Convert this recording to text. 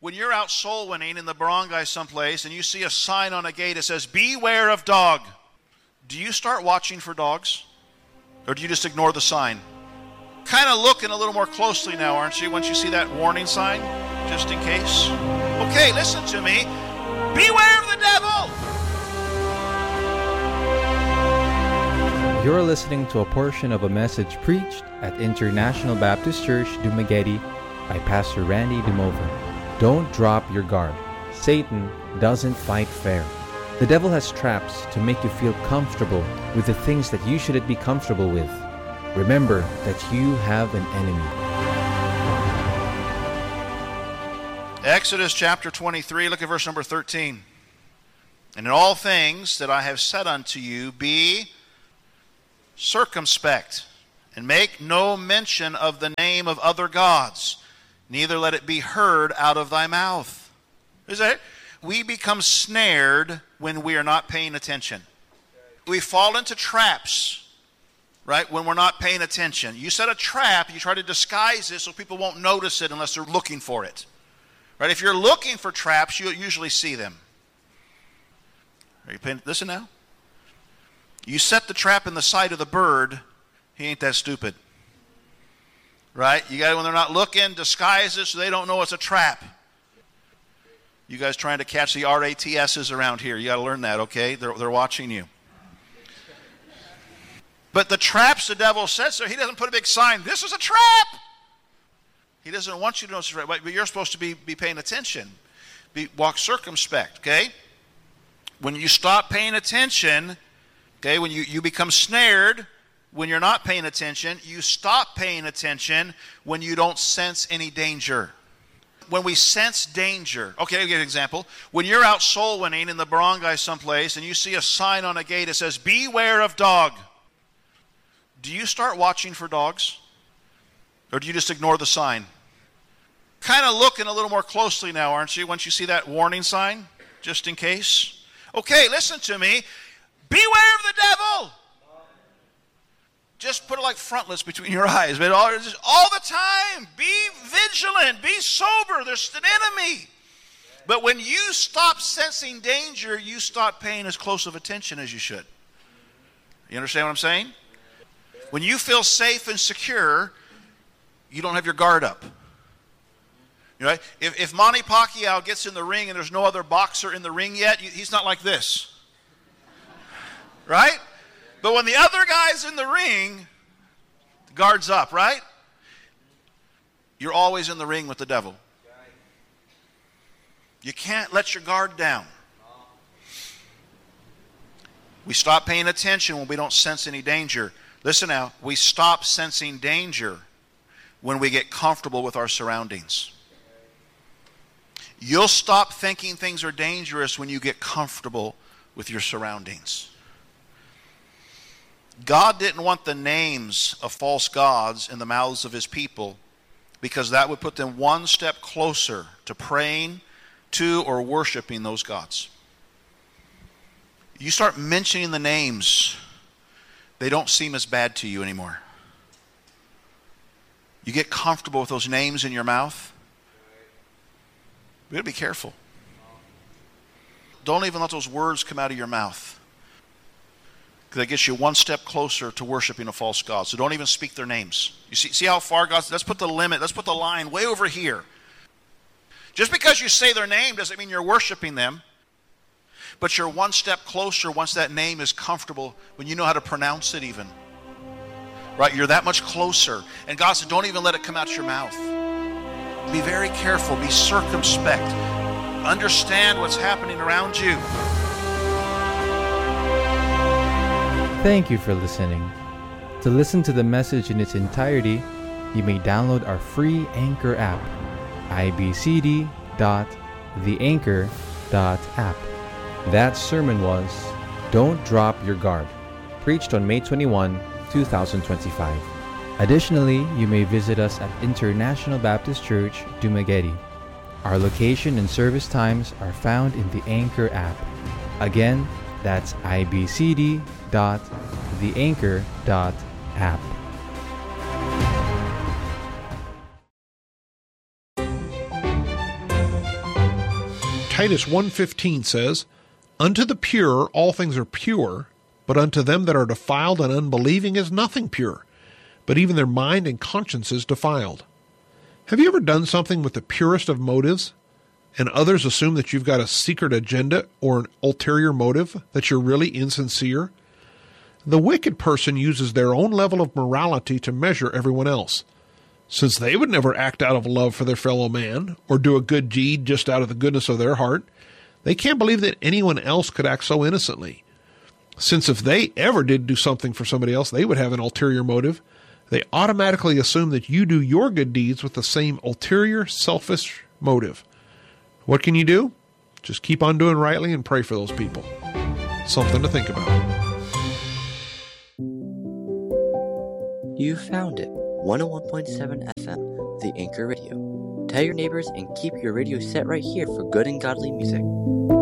When you're out soul winning in the barangay someplace and you see a sign on a gate that says, "Beware of dog," do you start watching for dogs? Or do you just ignore the sign? Kind of looking a little more closely now, aren't you, once you see that warning sign, just in case? Okay, listen to me. Beware of the devil! You're listening to a portion of a message preached at International Baptist Church, Dumaguete by Pastor Randy Dumover. Don't drop your guard. Satan doesn't fight fair. The devil has traps to make you feel comfortable with the things that you shouldn't be comfortable with. Remember that you have an enemy. Exodus chapter 23, look at verse number 13. "And in all things that I have said unto you, be circumspect, and make no mention of the name of other gods, neither let it be heard out of thy mouth." Is that it? We become snared when we are not paying attention. We fall into traps, right, when we're not paying attention. You set a trap, you try to disguise it so people won't notice it unless they're looking for it. Right? If you're looking for traps, you'll usually see them. Are you paying? Listen now. You set the trap in the sight of the bird, he ain't that stupid. Right? You got, when they're not looking, disguise it so they don't know it's a trap. You guys trying to catch the RATSs around here. You got to learn that, okay? They're watching you. But the traps the devil sets there, he doesn't put a big sign, "This is a trap." He doesn't want you to know it's a trap, but you're supposed to be paying attention. Walk circumspect, okay? When you stop paying attention, okay, when you become snared, when you're not paying attention, you stop paying attention when you don't sense any danger. When we sense danger, okay, I'll give you an example. When you're out soul winning in the barangay someplace and you see a sign on a gate that says, "Beware of dog," do you start watching for dogs? Or do you just ignore the sign? Kind of looking a little more closely now, aren't you, once you see that warning sign, just in case? Okay, listen to me. Beware of the devil! Just put it like frontlets between your eyes. But all the time, be vigilant, be sober. There's an enemy. But when you stop sensing danger, you stop paying as close of attention as you should. You understand what I'm saying? When you feel safe and secure, you don't have your guard up. You know, if Manny Pacquiao gets in the ring and there's no other boxer in the ring yet, he's not like this. Right? But when the other guy's in the ring, the guard's up, right? You're always in the ring with the devil. You can't let your guard down. We stop paying attention when we don't sense any danger. Listen now, we stop sensing danger when we get comfortable with our surroundings. You'll stop thinking things are dangerous when you get comfortable with your surroundings. God didn't want the names of false gods in the mouths of his people because that would put them one step closer to praying to or worshiping those gods. You start mentioning the names, they don't seem as bad to you anymore. You get comfortable with those names in your mouth. We got to be careful. Don't even let those words come out of your mouth. That gets you one step closer to worshiping a false god. So don't even speak their names. You see how far God's... Let's put the limit, let's put the line way over here. Just because you say their name doesn't mean you're worshiping them. But you're one step closer once that name is comfortable, when you know how to pronounce it even. Right? You're that much closer. And God said, don't even let it come out your mouth. Be very careful. Be circumspect. Understand what's happening around you. Thank you for listening. To listen to the message in its entirety, you may download our free Anchor app, ibcd.theanchor.app. That sermon was "Don't Drop Your Guard," preached on May 21, 2025. Additionally, you may visit us at International Baptist Church, Dumaguete. Our location and service times are found in the Anchor app. Again, that's ibcd.theanchor.app. Titus 1:15 says, "Unto the pure all things are pure, but unto them that are defiled and unbelieving is nothing pure, but even their mind and conscience is defiled." Have you ever done something with the purest of motives, and others assume that you've got a secret agenda or an ulterior motive, that you're really insincere? The wicked person uses their own level of morality to measure everyone else. Since they would never act out of love for their fellow man, or do a good deed just out of the goodness of their heart, they can't believe that anyone else could act so innocently. Since if they ever did do something for somebody else, they would have an ulterior motive, they automatically assume that you do your good deeds with the same ulterior, selfish motive. What can you do? Just keep on doing rightly and pray for those people. Something to think about. You found it. 101.7 FM, The Anchor Radio. Tell your neighbors and keep your radio set right here for good and godly music.